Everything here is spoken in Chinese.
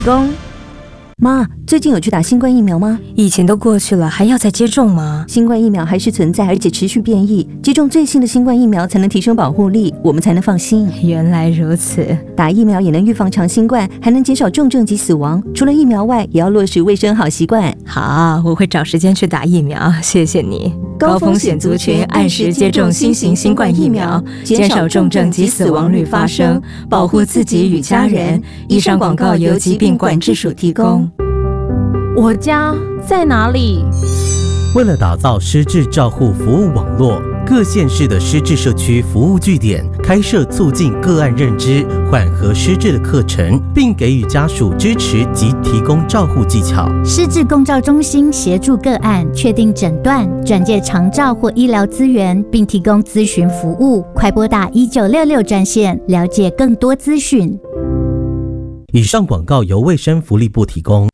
妈，最近有去打新冠疫苗吗？ 以前都过去了，还要再接种吗？ 新冠疫苗还是存在，而且持续变异，接种最新的新冠疫苗才能提升保护力，我们才能放心。 原来如此， 打疫苗也能预防长新冠，还能减少重症及死亡。除了疫苗外，也要落实卫生好习惯。 好，我会找时间去打疫苗，谢谢你。 高风险族群按时接种新型新冠疫苗，减少重症及死亡率发生，保护自己与家人。以上广告由疾病管制署提供。 我家在哪里？ 为了打造失智照护服务网络，各县市的失智社区服务据点开设促进个案认知、缓和失智的课程，并给予家属支持及提供照护技巧。 失智共照中心协助个案确定诊断、转介长照或医疗资源，并提供咨询服务。快拨打1966专线，了解更多资讯。 以上广告由卫生福利部提供。